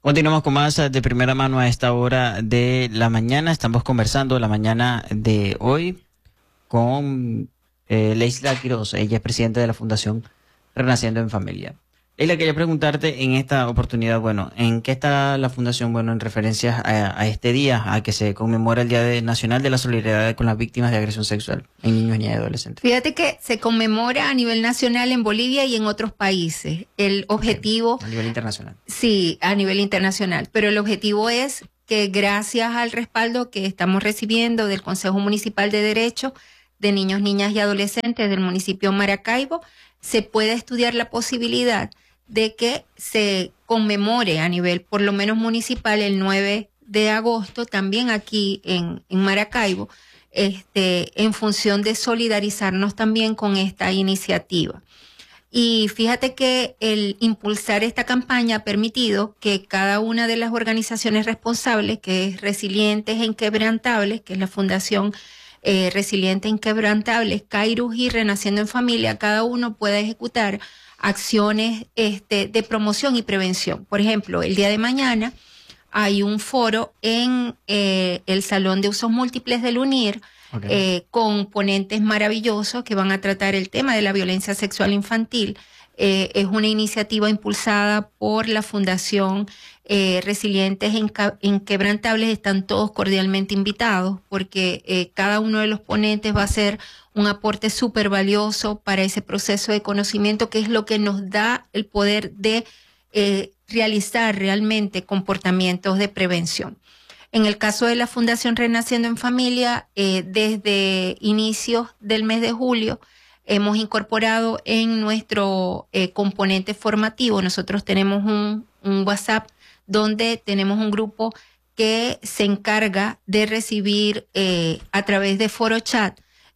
Continuamos con más de primera mano a esta hora de la mañana. Estamos conversando la mañana de hoy con Leisla Quiroz. Ella es presidenta de la Fundación Renaciendo en Familia. Leisla, quería preguntarte en esta oportunidad, bueno, ¿en qué está la Fundación, bueno, en referencia a este día, a que se conmemora el Día Nacional de la Solidaridad con las Víctimas de Agresión Sexual en niños, niñas y adolescentes? Fíjate que se conmemora a nivel nacional en Bolivia y en otros países. El objetivo... Okay. A nivel internacional. Sí, a nivel internacional. Pero el objetivo es que gracias al respaldo que estamos recibiendo del Consejo Municipal de Derecho de Niños, Niñas y Adolescentes del municipio Maracaibo, se pueda estudiar la posibilidad de que se conmemore a nivel por lo menos municipal el 9 de agosto, también aquí en Maracaibo, en función de solidarizarnos también con esta iniciativa. Y fíjate que el impulsar esta campaña ha permitido que cada una de las organizaciones responsables, que es Resilientes e Inquebrantables, que es la Fundación Resiliente e Inquebrantables, Kairos y Renaciendo en Familia, cada uno pueda ejecutar acciones de promoción y prevención. Por ejemplo, el día de mañana hay un foro en el Salón de Usos Múltiples del UNIR, okay, con ponentes maravillosos que van a tratar el tema de la violencia sexual infantil. Es una iniciativa impulsada por la Fundación Resilientes e Inquebrantables. Están todos cordialmente invitados porque cada uno de los ponentes va a ser un aporte súper valioso para ese proceso de conocimiento, que es lo que nos da el poder de realizar realmente comportamientos de prevención. En el caso de la Fundación Renaciendo en Familia, desde inicios del mes de julio, hemos incorporado en nuestro componente formativo, nosotros tenemos un WhatsApp donde tenemos un grupo que se encarga de recibir a través de foro chat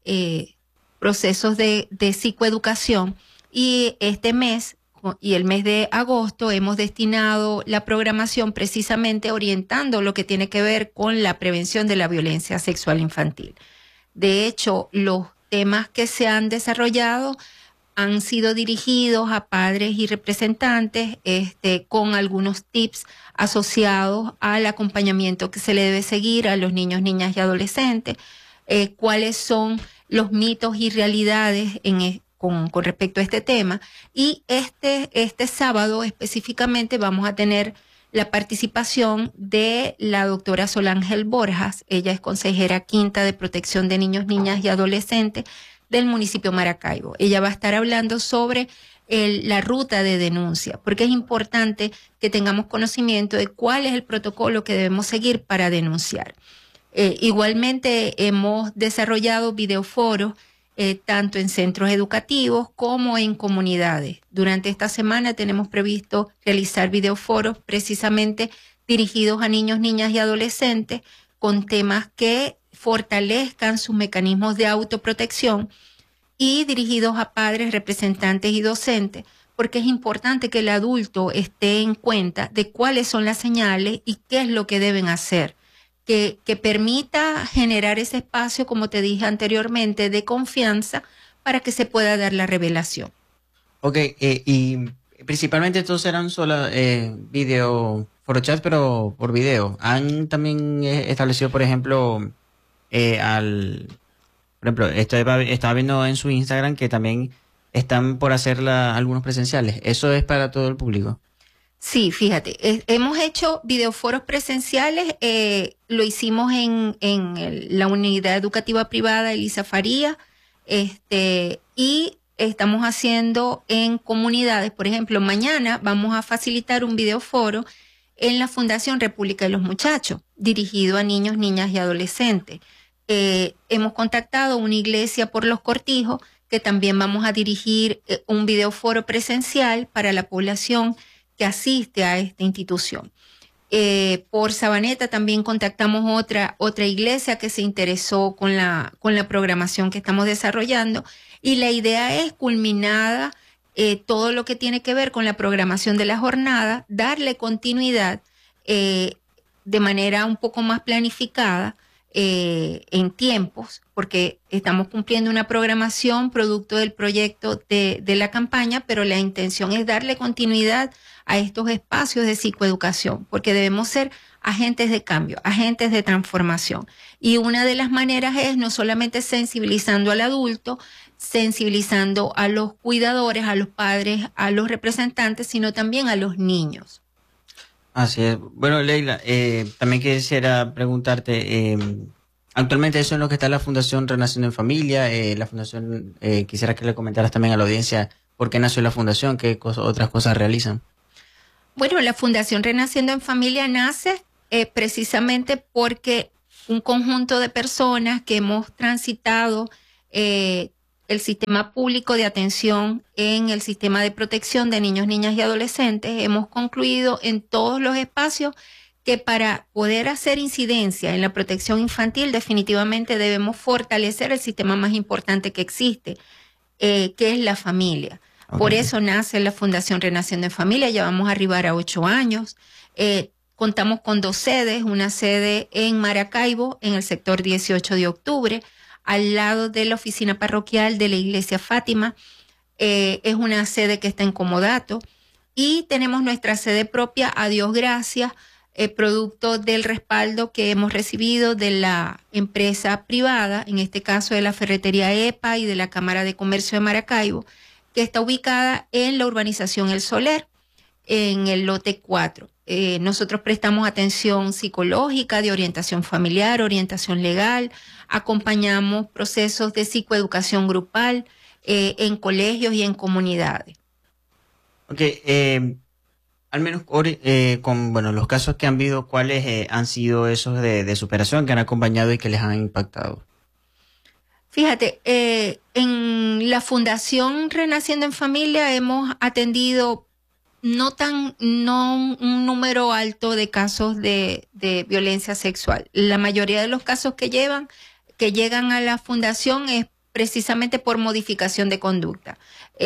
procesos de psicoeducación, y este mes y el mes de agosto hemos destinado la programación precisamente orientando lo que tiene que ver con la prevención de la violencia sexual infantil. De hecho, los temas que se han desarrollado han sido dirigidos a padres y representantes con algunos tips asociados al acompañamiento que se le debe seguir a los niños, niñas y adolescentes, cuáles son los mitos y realidades con respecto a este tema. Y este sábado específicamente vamos a tener la participación de la doctora Solángel Borjas. Ella es consejera quinta de protección de niños, niñas y adolescentes del municipio Maracaibo. Ella va a estar hablando sobre la ruta de denuncia, porque es importante que tengamos conocimiento de cuál es el protocolo que debemos seguir para denunciar. Igualmente hemos desarrollado videoforos tanto en centros educativos como en comunidades. Durante esta semana tenemos previsto realizar videoforos precisamente dirigidos a niños, niñas y adolescentes con temas que fortalezcan sus mecanismos de autoprotección, y dirigidos a padres, representantes y docentes, porque es importante que el adulto esté en cuenta de cuáles son las señales y qué es lo que deben hacer. Que permita generar ese espacio, como te dije anteriormente, de confianza para que se pueda dar la revelación. Ok, y principalmente estos serán solo video, forochats, pero por video. ¿Han también establecido, por ejemplo, por ejemplo, estaba viendo en su Instagram que también están por hacer algunos presenciales? ¿Eso es para todo el público? Sí, fíjate, hemos hecho videoforos presenciales, lo hicimos en la unidad educativa privada Elisa Faría, y estamos haciendo en comunidades. Por ejemplo, mañana vamos a facilitar un videoforo en la Fundación República de los Muchachos, dirigido a niños, niñas y adolescentes. Hemos contactado una iglesia por Los Cortijos, que también vamos a dirigir un videoforo presencial para la población que asiste a esta institución. Por Sabaneta también contactamos otra iglesia que se interesó con la programación que estamos desarrollando, y la idea es, culminada todo lo que tiene que ver con la programación de la jornada, darle continuidad de manera un poco más planificada en tiempos, porque estamos cumpliendo una programación producto del proyecto de la campaña, pero la intención es darle continuidad a estos espacios de psicoeducación, porque debemos ser agentes de cambio, agentes de transformación. Y una de las maneras es no solamente sensibilizando al adulto, sensibilizando a los cuidadores, a los padres, a los representantes, sino también a los niños. Así es. Bueno, Leila, también quisiera preguntarte, actualmente eso es lo que está la Fundación Renaciendo en Familia, la Fundación, quisiera que le comentaras también a la audiencia por qué nació la Fundación, qué otras cosas realizan. Bueno, la Fundación Renaciendo en Familia nace precisamente porque un conjunto de personas que hemos transitado el sistema público de atención en el sistema de protección de niños, niñas y adolescentes, hemos concluido en todos los espacios que para poder hacer incidencia en la protección infantil definitivamente debemos fortalecer el sistema más importante que existe, que es la familia. Okay. Por eso nace la Fundación Renaciendo en Familia, ya vamos a arribar a 8 años. Contamos con 2 sedes, una sede en Maracaibo, en el sector 18 de octubre, al lado de la oficina parroquial de la Iglesia Fátima. Es una sede que está en Comodato. Y tenemos nuestra sede propia, a Dios gracias, producto del respaldo que hemos recibido de la empresa privada, en este caso de la Ferretería EPA y de la Cámara de Comercio de Maracaibo, que está ubicada en la urbanización El Soler, en el lote 4. Nosotros prestamos atención psicológica, de orientación familiar, orientación legal, acompañamos procesos de psicoeducación grupal en colegios y en comunidades. Ok, al menos con los casos que han habido, ¿cuáles han sido esos de superación que han acompañado y que les han impactado? Fíjate, en la Fundación Renaciendo en Familia hemos atendido no un número alto de casos de violencia sexual. La mayoría de los casos que llegan a la fundación es precisamente por modificación de conducta.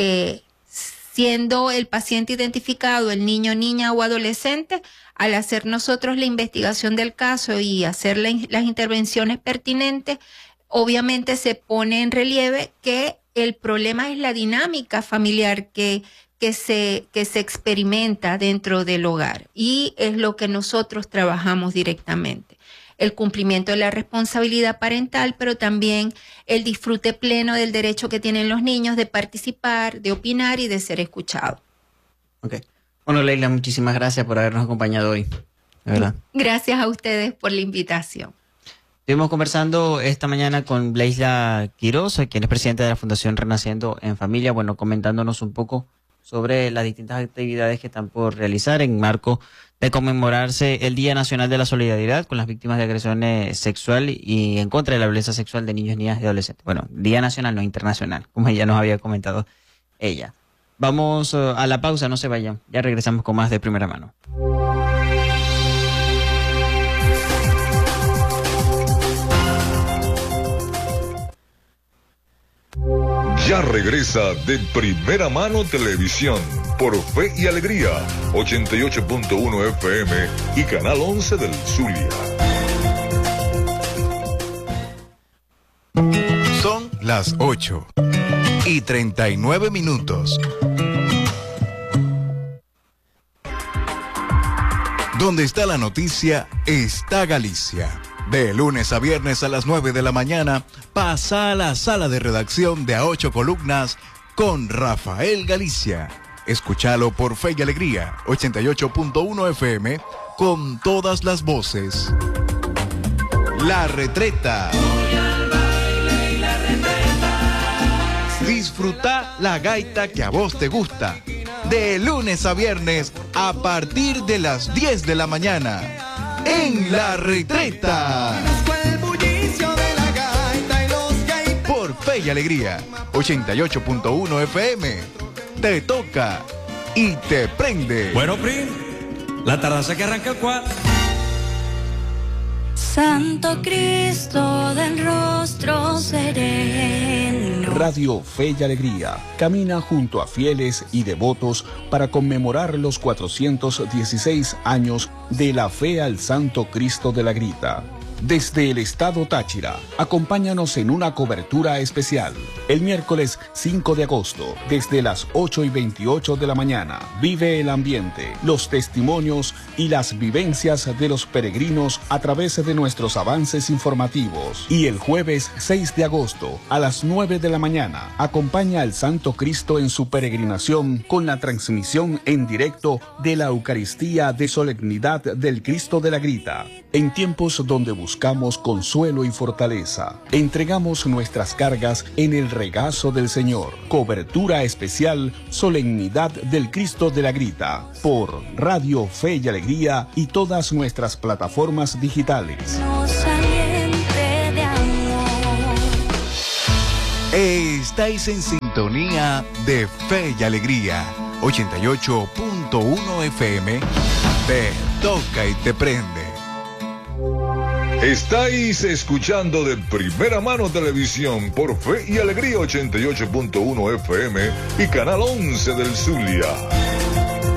Siendo el paciente identificado el niño, niña o adolescente, al hacer nosotros la investigación del caso y hacer las intervenciones pertinentes, obviamente se pone en relieve que el problema es la dinámica familiar que se experimenta dentro del hogar, y es lo que nosotros trabajamos directamente. El cumplimiento de la responsabilidad parental, pero también el disfrute pleno del derecho que tienen los niños de participar, de opinar y de ser escuchados. Okay. Bueno, Leila, muchísimas gracias por habernos acompañado hoy. De verdad. Gracias a ustedes por la invitación. Estuvimos conversando esta mañana con Leila Quiroz, quien es presidenta de la Fundación Renaciendo en Familia, comentándonos un poco sobre las distintas actividades que están por realizar en marco de conmemorarse el Día Nacional de la Solidaridad con las víctimas de agresiones sexual y en contra de la violencia sexual de niños, niñas y adolescentes. Bueno, Día Nacional, no internacional, como ya nos había comentado ella. Vamos a la pausa, no se vayan, ya regresamos con más de primera mano. Ya regresa De Primera Mano Televisión por Fe y Alegría, 88.1 FM y Canal 11 del Zulia. Son las 8:39. Donde está la noticia, está Galicia. De lunes a viernes a las 9 de la mañana, pasa a la sala de redacción de A 8 Columnas con Rafael Galicia. Escúchalo por Fe y Alegría, 88.1 FM, con todas las voces. La Retreta. Disfruta la gaita que a vos te gusta. De lunes a viernes a partir de las 10 de la mañana. En La Retreta. Por Fe y Alegría, 88.1 FM. Te toca y te prende. Bueno, Prim, la tardanza que arranca el 4. Santo Cristo del rostro sereno. Radio Fe y Alegría camina junto a fieles y devotos para conmemorar los 416 años de la fe al Santo Cristo de la Grita. desde el estado Táchira. Acompáñanos en una cobertura especial. El miércoles 5 de agosto, desde las 8:28 de la mañana, vive el ambiente, los testimonios y las vivencias de los peregrinos a través de nuestros avances informativos. Y el jueves 6 de agosto, a las 9 de la mañana, acompaña al Santo Cristo en su peregrinación con la transmisión en directo de la Eucaristía de Solemnidad del Cristo de la Grita. En tiempos donde buscamos consuelo y fortaleza, entregamos nuestras cargas en el regazo del Señor. Cobertura especial Solemnidad del Cristo de la Grita por Radio Fe y Alegría y todas nuestras plataformas digitales. Estáis en sintonía de Fe y Alegría, 88.1 FM. Te toca y te prende. Estáis escuchando de Primera Mano Televisión por Fe y Alegría 88.1 FM y Canal 11 del Zulia.